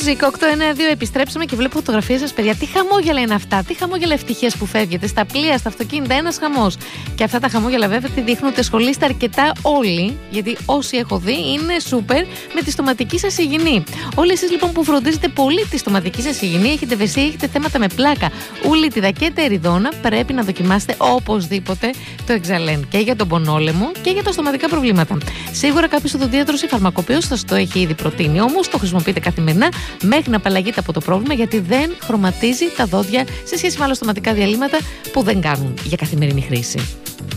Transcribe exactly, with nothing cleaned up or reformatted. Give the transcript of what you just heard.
Music οκτώ εννιά δύο, επιστρέψαμε και βλέπω φωτογραφίες σας, παιδιά. Τι χαμόγελα είναι αυτά, τι χαμόγελα ευτυχίες που φεύγετε στα πλοία, στα αυτοκίνητα, ένας χαμός. Και αυτά τα χαμόγελα βέβαια τι δείχνουν ότι ασχολείστε αρκετά όλοι, γιατί όσοι έχω δει είναι σούπερ με τη στοματική σας υγιεινή. Όλοι εσείς λοιπόν που φροντίζετε πολύ τη στοματική σας υγιεινή, έχετε βεσία, έχετε θέματα με πλάκα, ουλίτιδα και τεριδόνα, πρέπει να δοκιμάσετε οπωσδήποτε το Εξαλέν και για τον πονόλεμο και για τα στοματικά προβλήματα. Σίγουρα κάποιος οδοντίατρος ή φαρμακοποιός σας το έχει ήδη προτείνει, όμως το χρησιμοποιείτε καθημερινά μέχρι να απαλλαγείτε από το πρόβλημα, γιατί δεν χρωματίζει τα δόντια σε σχέση με άλλα στοματικά διαλύματα που δεν κάνουν για καθημερινή χρήση.